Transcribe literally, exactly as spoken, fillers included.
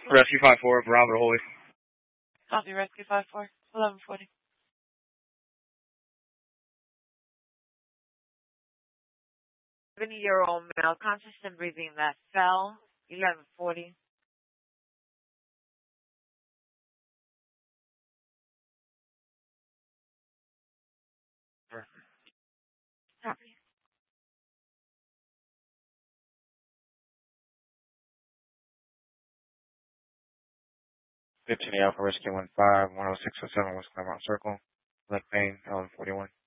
Rescue five four, Bravo Holy. Copy, Rescue five four, eleven forty. seventy-year-old male, conscious and breathing, that fell, eleven forty. Perfect. Copy. fifteen Alpha Rescue one five, one oh six oh seven West Claremont Circle. Left Main, eleven forty-one.